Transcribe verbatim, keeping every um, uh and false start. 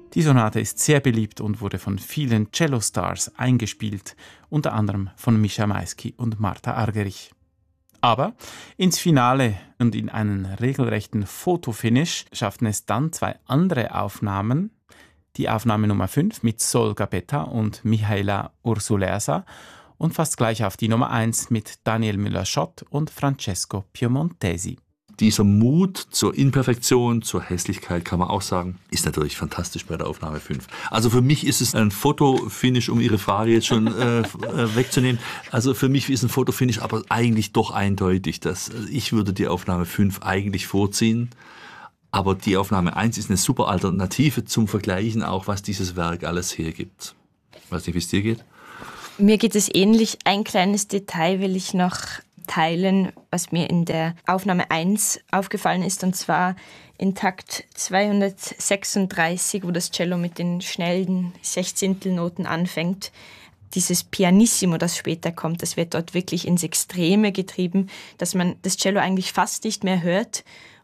Die Sonate ist sehr beliebt und wurde von vielen Cellostars eingespielt, unter anderem von Mischa Maisky und Martha Argerich. Aber ins Finale und in einen regelrechten Fotofinish schafften es dann zwei andere Aufnahmen. Die Aufnahme Nummer fünf mit Sol Gabetta und Mihaela Ursuleasa und fast gleich auf die Nummer eins mit Daniel Müller-Schott und Francesco Piemontesi. Dieser Mut zur Imperfektion, zur Hässlichkeit, kann man auch sagen, ist natürlich fantastisch bei der Aufnahme fünf. Also für mich ist es ein Fotofinish, um Ihre Frage jetzt schon äh, wegzunehmen. Also für mich ist ein Fotofinish aber eigentlich doch eindeutig. Dass ich würde die Aufnahme fünf eigentlich vorziehen. Aber die Aufnahme eins ist eine super Alternative zum Vergleichen, auch was dieses Werk alles hergibt. Ich weiß nicht, wie es dir geht. Mir geht es ähnlich. Ein kleines Detail will ich noch teilen, was mir in der Aufnahme eins aufgefallen ist, und zwar in Takt zweihundertsechsunddreißig, wo das Cello mit den schnellen Sechzehntelnoten anfängt. Dieses Pianissimo, das später kommt, das wird dort wirklich ins Extreme getrieben, dass man das Cello eigentlich fast nicht mehr hört.